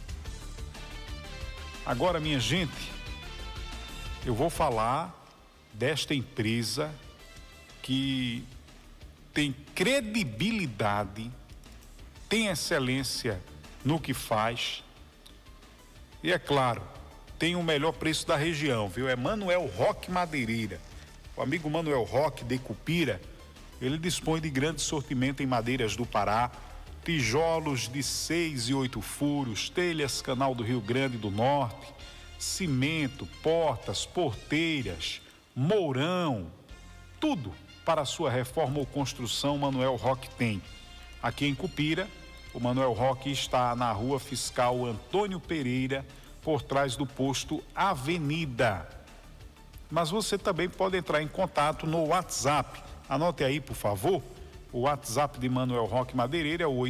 Agora, minha gente, eu vou falar desta empresa que tem credibilidade, tem excelência no que faz e, é claro, tem o melhor preço da região, viu? É Manuel Roque Madeireira. O amigo Manuel Roque de Cupira, ele dispõe de grande sortimento em madeiras do Pará, tijolos de 6 e 8 furos, telhas Canal do Rio Grande do Norte, cimento, portas, porteiras, mourão, tudo para a sua reforma ou construção. Manuel Roque tem. Aqui em Cupira, o Manuel Roque está na Rua Fiscal Antônio Pereira, por trás do posto Avenida. Mas você também pode entrar em contato no WhatsApp. Anote aí, por favor. O WhatsApp de Manuel Roque Madeireira é o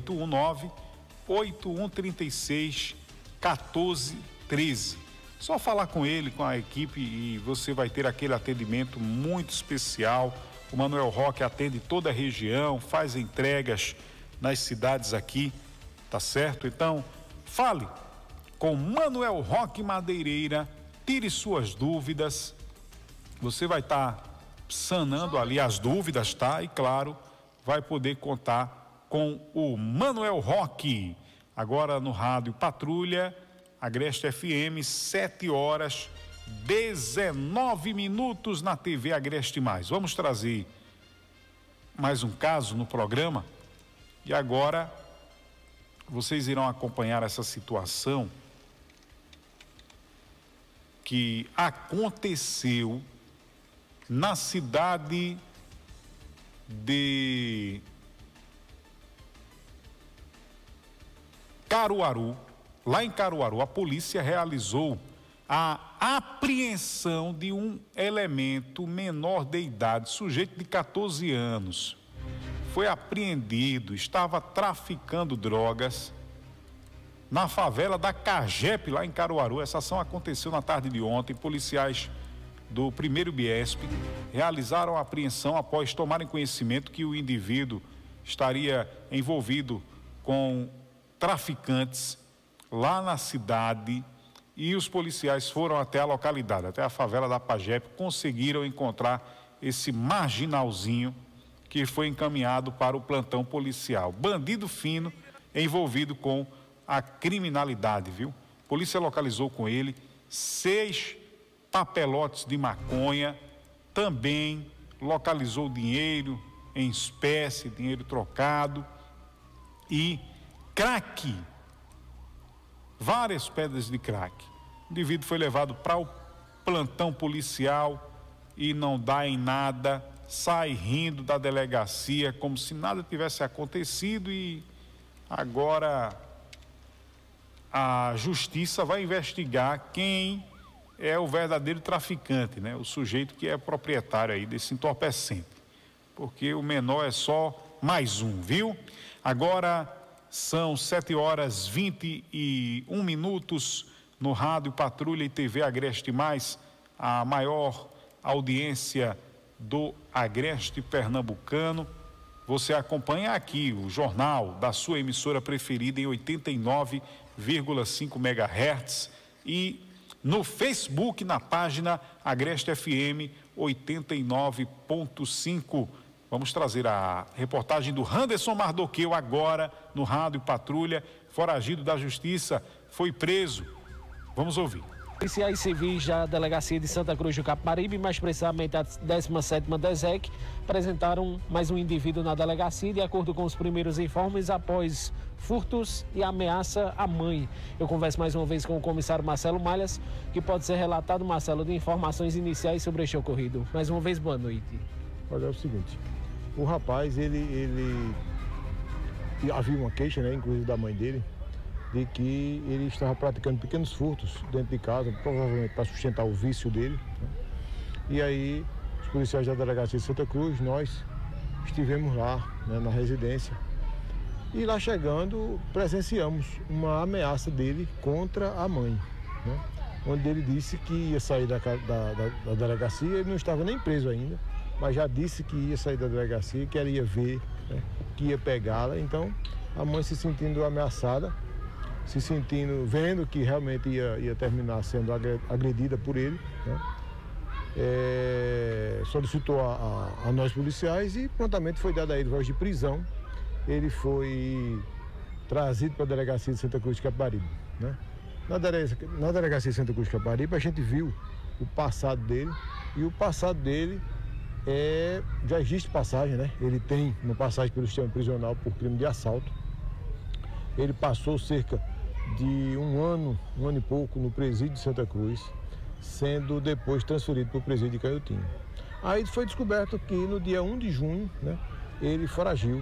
819-8136-1413. Só falar com ele, com a equipe, e você vai ter aquele atendimento muito especial. O Manuel Roque atende toda a região, faz entregas nas cidades aqui, tá certo? Então, fale com Manuel Roque Madeireira, tire suas dúvidas. Você vai estar sanando ali as dúvidas, tá? E claro, vai poder contar com o Manuel Roque. Agora no Rádio Patrulha, Agreste FM, 7h19 na TV Agreste Mais. Vamos trazer mais um caso no programa e agora vocês irão acompanhar essa situação que aconteceu na cidade de Caruaru. Lá em Caruaru, a polícia realizou a apreensão de um elemento menor de idade, sujeito de 14 anos. Foi apreendido, estava traficando drogas na favela da Cagep, lá em Caruaru. Essa ação aconteceu na tarde de ontem. Policiais do 1º Biesp realizaram a apreensão após tomarem conhecimento que o indivíduo estaria envolvido com traficantes lá na cidade e os policiais foram até a localidade, até a favela da Pajep, conseguiram encontrar esse marginalzinho que foi encaminhado para o plantão policial. Bandido fino envolvido com a criminalidade, viu? A polícia localizou com ele 6 papelotes de maconha, também localizou dinheiro em espécie, dinheiro trocado e crack, várias pedras de crack. O indivíduo foi levado para o plantão policial e não dá em nada, sai rindo da delegacia como se nada tivesse acontecido e agora a justiça vai investigar quem é o verdadeiro traficante, né? O sujeito que é proprietário aí desse entorpecente, porque o menor é só mais um, viu? Agora são 7h21 no Rádio Patrulha e TV Agreste Mais, a maior audiência do Agreste Pernambucano. Você acompanha aqui o jornal da sua emissora preferida em 89,5 MHz e no Facebook, na página Agreste FM 89.5. Vamos trazer a reportagem do Anderson Mardoqueu agora no Rádio Patrulha. Foragido da Justiça, foi preso. Vamos ouvir. Policiais civis da Delegacia de Santa Cruz do Capibaribe, mais precisamente a 17ª DESEC, apresentaram mais um indivíduo na delegacia, de acordo com os primeiros informes, após furtos e ameaça à mãe. Eu converso mais uma vez com o comissário Marcelo Malhas, que pode ser relatado, Marcelo, de informações iniciais sobre este ocorrido. Mais uma vez, boa noite. Olha, é o seguinte, o rapaz, ele havia uma queixa, né, inclusive da mãe dele, de que ele estava praticando pequenos furtos dentro de casa, provavelmente para sustentar o vício dele, né? E aí, os policiais da Delegacia de Santa Cruz, nós estivemos lá, né, na residência, e lá chegando, presenciamos uma ameaça dele contra a mãe, né? Onde ele disse que ia sair da delegacia, ele não estava nem preso ainda, mas já disse que ia sair da delegacia, que ela ia ver, né, que ia pegá-la. Então, a mãe se sentindo ameaçada, vendo que realmente ia terminar sendo agredida por ele, né? Solicitou a nós policiais e prontamente foi dada a ele voz de prisão. Ele foi trazido para a Delegacia de Santa Cruz de Capibaribe, né? Na Delegacia de Santa Cruz de Capibaribe a gente viu o passado dele, e o passado dele já existe passagem, né? Ele tem uma passagem pelo sistema prisional por crime de assalto. Ele passou cerca de um ano e pouco no presídio de Santa Cruz, sendo depois transferido para o presídio de Caiotinho. Aí foi descoberto que no dia 1 de junho, né, ele foragiu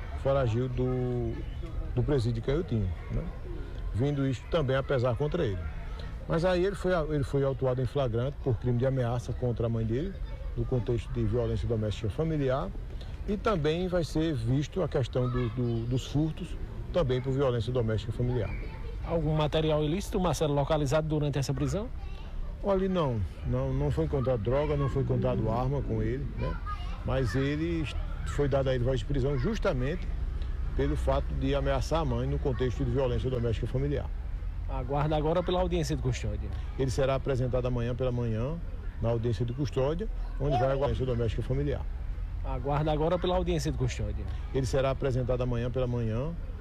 do presídio de Caiotinho, né, vindo isto também a pesar contra ele. Mas aí ele foi autuado em flagrante por crime de ameaça contra a mãe dele, no contexto de violência doméstica familiar, e também vai ser visto a questão dos furtos, também por violência doméstica familiar. Algum material ilícito, Marcelo, localizado durante essa prisão? Olha, não foi encontrado droga, não foi encontrado arma com ele, né? Mas ele foi dado a ele voz de prisão justamente pelo fato de ameaçar a mãe no contexto de violência doméstica familiar. Aguarda agora pela audiência de custódia. Ele será apresentado amanhã pela manhã na audiência de custódia, onde vai a violência doméstica familiar. Aguarda agora pela audiência de custódia. Ele será apresentado amanhã pela manhã